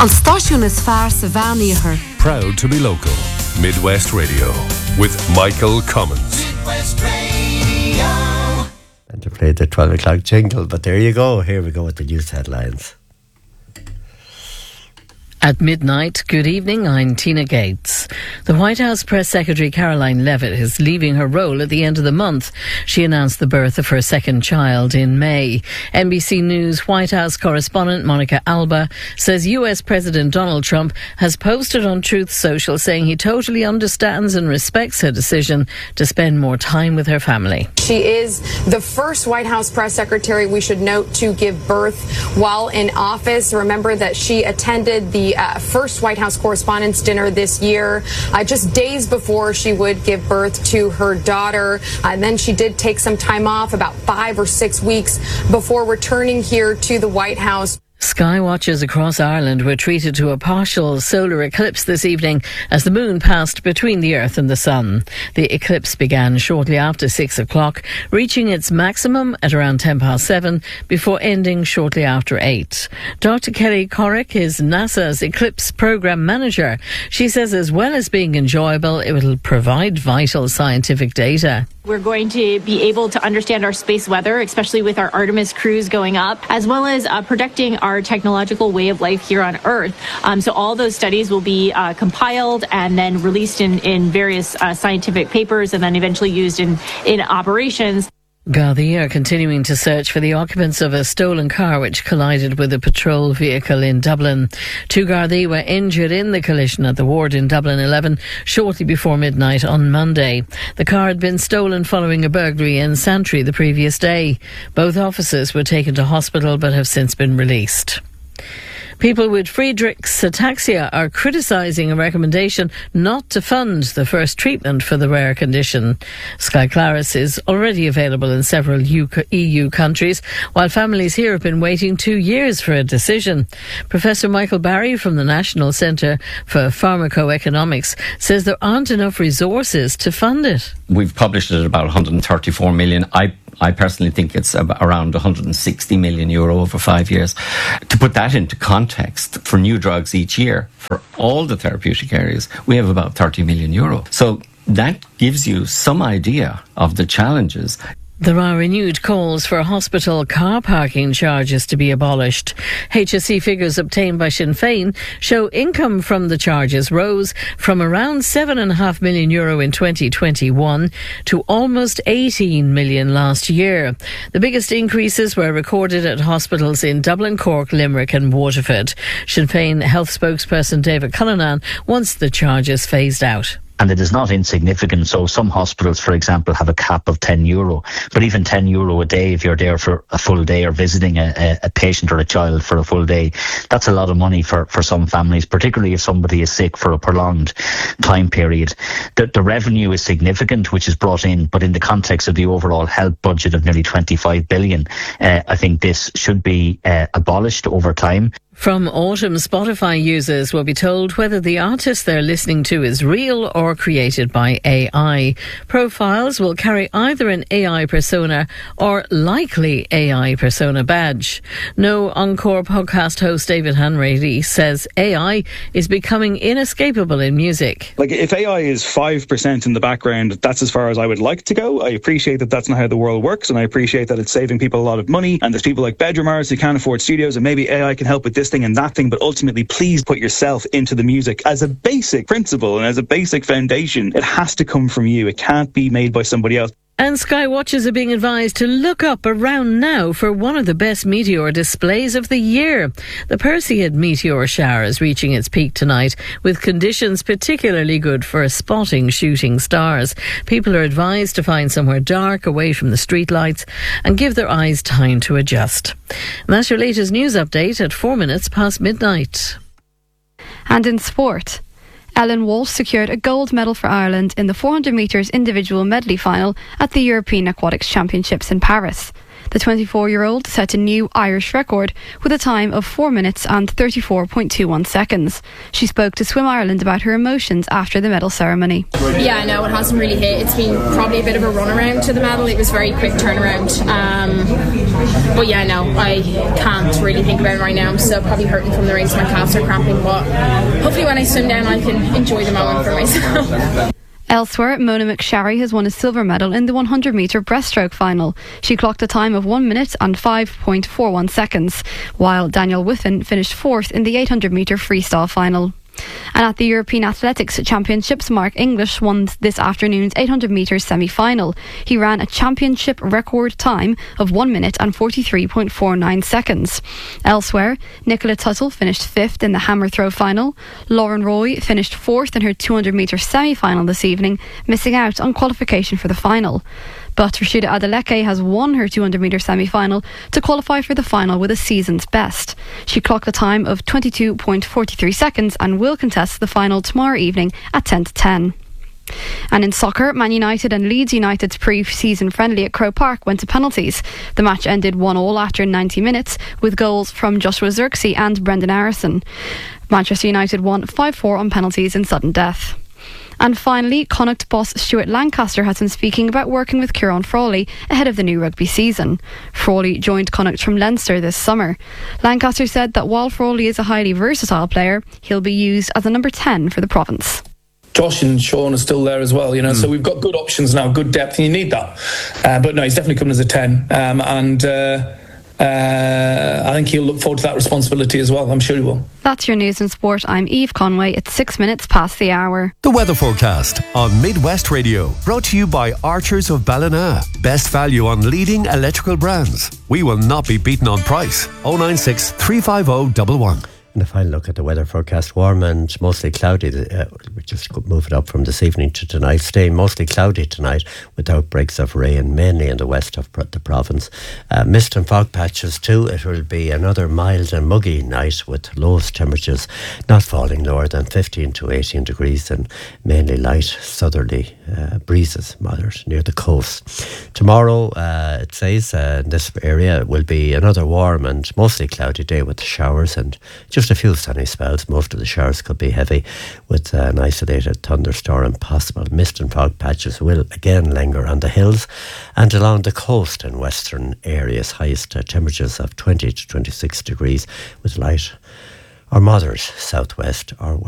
An stáisiún is fearr sa bheanaíochar. Proud to be local. Midwest Radio with Michael Cummins. Midwest Radio. And to play the 12 o'clock jingle, but there you go. Here we go with the news headlines. At midnight, good evening, I'm Tina Gates. The White House Press Secretary Caroline Leavitt is leaving her role at the end of the month. She announced the birth of her second child in May. NBC News White House correspondent Monica Alba says US President Donald Trump has posted on Truth Social saying he totally understands and respects her decision to spend more time with her family. She is the first White House press secretary, we should note, to give birth while in office. Remember that she attended the first White House Correspondents' Dinner this year, just days before she would give birth to her daughter. And then she did take some time off, about 5 or 6 weeks, before returning here to the White House. Sky watchers across Ireland were treated to a partial solar eclipse this evening as the moon passed between the Earth and the Sun. The eclipse began shortly after 6 o'clock, reaching its maximum at around 7:10 before ending shortly after 8. Dr. Kelly Corrick is NASA's eclipse program manager. She says as well as being enjoyable, it will provide vital scientific data. We're going to be able to understand our space weather, especially with our Artemis crews going up, as well as protecting our technological way of life here on Earth. So all those studies will be compiled and then released in various scientific papers and then eventually used in operations. Gardaí are continuing to search for the occupants of a stolen car which collided with a patrol vehicle in Dublin. 2 Gardaí were injured in the collision at the ward in Dublin 11 shortly before midnight on Monday. The car had been stolen following a burglary in Santry the previous day. Both officers were taken to hospital but have since been released. People with Friedreich's ataxia are criticising a recommendation not to fund the first treatment for the rare condition. Skyclarys is already available in several EU countries, while families here have been waiting 2 years for a decision. Professor Michael Barry from the National Centre for Pharmacoeconomics says there aren't enough resources to fund it. We've published it at about 134 million. I personally think it's around 160 million euro over 5 years. To put that into context, for new drugs each year, for all the therapeutic areas, we have about 30 million euro. So that gives you some idea of the challenges. There are renewed calls for hospital car parking charges to be abolished. HSE figures obtained by Sinn Féin show income from the charges rose from around €7.5 million in 2021 to almost 18 million last year. The biggest increases were recorded at hospitals in Dublin, Cork, Limerick and Waterford. Sinn Féin health spokesperson David Cullinan wants the charges phased out. And it is not insignificant. So some hospitals, for example, have a cap of €10. But even €10 a day, if you're there for a full day or visiting a patient or a child for a full day, that's a lot of money for some families, particularly if somebody is sick for a prolonged time period. The revenue is significant, which is brought in, but in the context of the overall health budget of nearly 25 billion, I think this should be abolished over time. From autumn, Spotify users will be told whether the artist they're listening to is real or created by AI. Profiles will carry either an AI persona or likely AI persona badge. No Encore podcast host David Hanratty says AI is becoming inescapable in music. Like, if AI is 5% in the background, that's as far as I would like to go. I appreciate that that's not how the world works, and I appreciate that it's saving people a lot of money, and there's people like Bedroom artists who can't afford studios, and maybe AI can help with this thing and that thing, but ultimately please put yourself into the music as a basic principle and as a basic foundation. It has to come from you. It can't be made by somebody else. And Sky watchers are being advised to look up around now for one of the best meteor displays of the year. The Perseid meteor shower is reaching its peak tonight, with conditions particularly good for spotting shooting stars. People are advised to find somewhere dark away from the streetlights and give their eyes time to adjust. And that's your latest news update at 4 minutes past midnight. And in sport, Ellen Walsh secured a gold medal for Ireland in the 400 metres individual medley final at the European Aquatics Championships in Paris. The 24-year-old set a new Irish record with a time of 4 minutes and 34.21 seconds. She spoke to Swim Ireland about her emotions after the medal ceremony. Yeah, no, it hasn't really hit. It's been probably a bit of a runaround to the medal. It was a very quick turnaround. But yeah, no, I can't really think about it right now. I'm still probably hurting from the race. My calves are cramping, but hopefully when I swim down I can enjoy the moment for myself. Elsewhere, Mona McSharry has won a silver medal in the 100-metre breaststroke final. She clocked a time of 1 minute and 5.41 seconds, while Daniel Whiffen finished fourth in the 800-metre freestyle final. And at the European Athletics Championships, Mark English won this afternoon's 800-metre semi-final. He ran a championship record time of 1 minute and 43.49 seconds. Elsewhere, Nicola Tuttle finished fifth in the hammer throw final. Lauren Roy finished fourth in her 200-metre semi-final this evening, missing out on qualification for the final. But Rashida Adeleke has won her 200-metre semi-final to qualify for the final with a season's best. She clocked a time of 22.43 seconds and will contest the final tomorrow evening at 10 to 10. And in soccer, Man United and Leeds United's pre-season friendly at Croke Park went to penalties. The match ended 1-1 after 90 minutes with goals from Joshua Zirkzee and Brendan Harrison. Manchester United won 5-4 on penalties in sudden death. And finally, Connacht boss Stuart Lancaster has been speaking about working with Kieran Frawley ahead of the new rugby season. Frawley joined Connacht from Leinster this summer. Lancaster said that while Frawley is a highly versatile player, he'll be used as a number 10 for the province. Josh and Sean are still there as well, so we've got good options now, good depth, and you need that. But no, he's definitely coming as a 10, I think he'll look forward to that responsibility as well. I'm sure he will. That's your news and sport. I'm Eve Conway. It's 6 minutes past the hour. The weather forecast on Midwest Radio, brought to you by Archers of Ballina. Best value on leading electrical brands. We will not be beaten on price. 096 350 111. And if I look at the weather forecast, warm and mostly cloudy. We just move it up from this evening to tonight. Staying mostly cloudy tonight with outbreaks of rain, mainly in the west of the province. Mist and fog patches too. It will be another mild and muggy night with lowest temperatures not falling lower than 15 to 18 degrees and mainly light southerly breezes, moderate, near the coast. Tomorrow, it says, in this area will be another warm and mostly cloudy day with showers and just a few sunny spells. Most of the showers could be heavy with an isolated thunderstorm possible. Mist and fog patches will again linger on the hills and along the coast in western areas. Highest temperatures of 20 to 26 degrees with light or moderate southwest or